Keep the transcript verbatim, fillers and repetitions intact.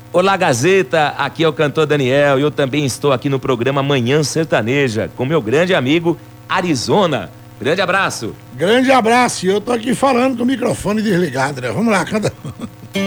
Olá, Gazeta, aqui é o cantor Daniel e eu também estou aqui no programa Manhã Sertaneja com meu grande amigo Arizona. Grande abraço. Grande abraço, e eu tô aqui falando com o microfone desligado, né? Vamos lá, canta.